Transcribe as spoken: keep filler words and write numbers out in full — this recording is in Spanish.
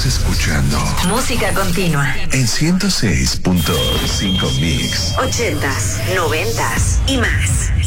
escuchando Música Continua en ciento seis punto cinco Mix. Ochentas, noventas y más.